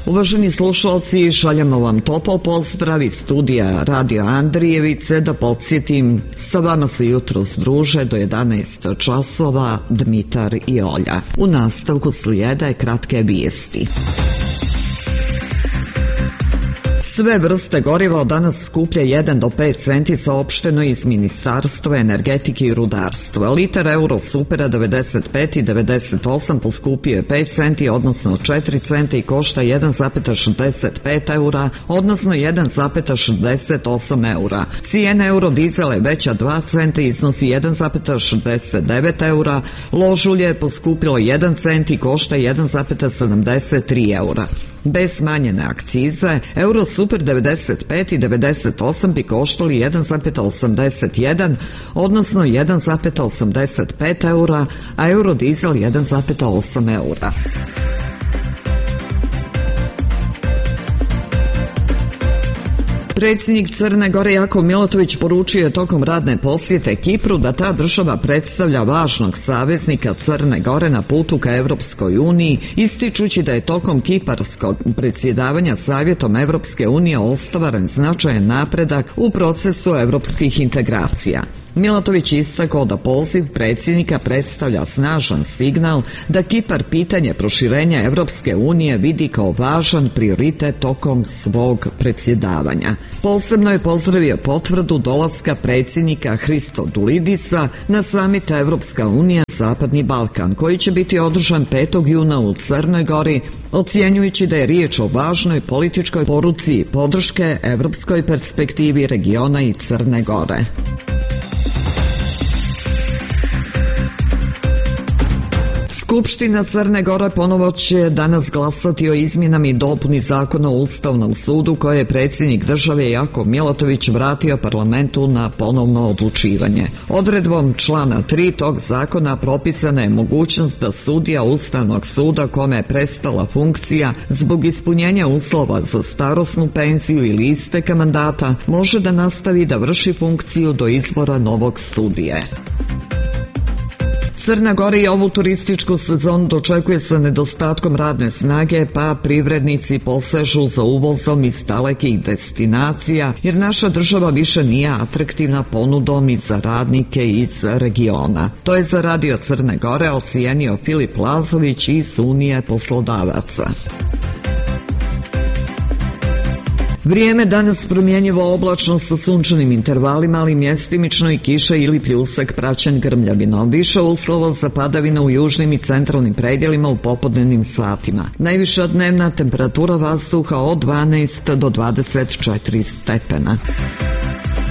Uvaženi slušalci, šaljemo vam topao pozdrav iz studija Radio Andrijevice. Da podsjetim, sa vama se jutros druže do 11 časova Dmitar i Olja. U nastavku slijede kratke vijesti. Sve vrste goriva od danas skuplje 1 do 5 centi, saopšteno iz Ministarstva energetike i rudarstva. Litar Euro Supera 95 i 98 poskupio je 5 centi, odnosno 4 centi i košta 1,65 eura, odnosno 1,68 eura. Cijena eurodizela je veća 2 centa i iznosi 1,69 eura. Ložulje je poskupilo 1 cent i košta 1,73 eura. Bez smanjene akcize, Euro Super 95 i 98 bi koštali 1,81, odnosno 1,85 eura, a eurodizel 1,8 eura. Predsjednik Crne Gore Jakov Milatović poručio je tokom radne posjete Kipru da ta država predstavlja važnog saveznika Crne Gore na putu ka Evropskoj uniji, ističući da je tokom kiparskog predsjedavanja Savjetom Evropske unije ostvaren značajan napredak u procesu evropskih integracija. Milatović istakao da poziv predsjednika predstavlja snažan signal da Kipar pitanje proširenja Evropske unije vidi kao važan prioritet tokom svog predsjedavanja. Posebno je pozdravio potvrdu dolaska predsjednika Christodoulidisa na samit Evropska unija Zapadni Balkan, koji će biti održan 5. juna u Crnoj Gori, ocjenjujući da je riječ o važnoj političkoj poruci podrške evropskoj perspektivi regiona i Crne Gore. Skupština Crne Gore ponovo će danas glasati o izmjenama i dopuni Zakona o Ustavnom sudu koje je predsjednik države Jakov Milatović vratio parlamentu na ponovno odlučivanje. Odredbom člana 3 tog zakona propisana je mogućnost da sudija Ustavnog suda kome je prestala funkcija zbog ispunjenja uslova za starosnu penziju ili isteka mandata može da nastavi da vrši funkciju do izbora novog sudije. Crna Gora i ovu turističku sezonu dočekuje sa nedostatkom radne snage, pa privrednici posežu za uvozom iz dalekih destinacija, jer naša država više nije atraktivna ponudom i za radnike iz regiona. To je za Radio Crne Gore ocijenio Filip Lazović iz Unije poslodavaca. Vrijeme danas promjenjivo, oblačno sa sunčanim intervalima, ali mjestimično i kiša ili pljusak praćen grmljavinom. Više uslova za padavine u južnim i centralnim predjelima u popodnevnim satima. Najviša dnevna temperatura vazduha od 12 do 24 stepena.